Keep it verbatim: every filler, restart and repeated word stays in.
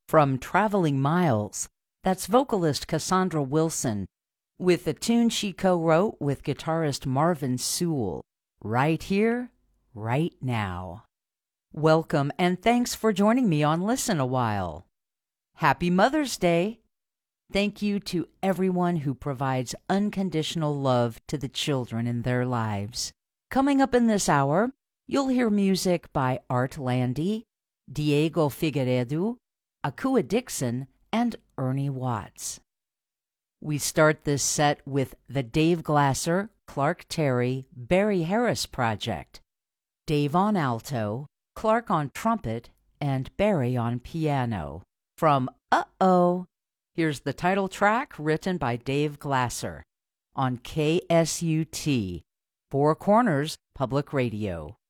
From Traveling Miles, that's vocalist Cassandra Wilson, with the tune she co-wrote with guitarist Marvin Sewell, Right Here, Right Now. Welcome and thanks for joining me on Listen a While. Happy Mother's Day! Thank you to everyone who provides unconditional love to the children in their lives. Coming up in this hour, you'll hear music by Art Landy, Diego Figueiredo, Akua Dixon, and Ernie Watts. We start this set with the Dave Glasser, Clark Terry, Barry Harris Project. Dave on alto, Clark on trumpet, and Barry on piano. From Uh-Oh, here's the title track written by Dave Glasser on K S U T, Four Corners Public Radio.